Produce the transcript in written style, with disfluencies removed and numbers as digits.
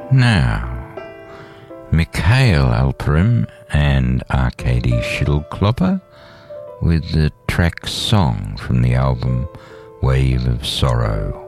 Now, Mikhail Alperin and Arkady Schildklopper with the track Song from the album Wave of Sorrow.